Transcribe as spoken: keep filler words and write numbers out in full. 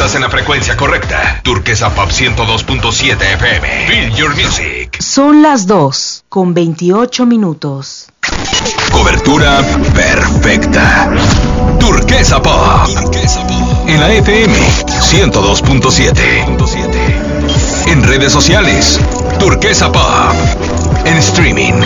Estás en la frecuencia correcta. Turquesa Pop ciento dos punto siete F M. Feel your music. Son las dos con veintiocho minutos. Cobertura perfecta. Turquesa Pop. En la F M ciento dos punto siete. En redes sociales, Turquesa Pop. En streaming,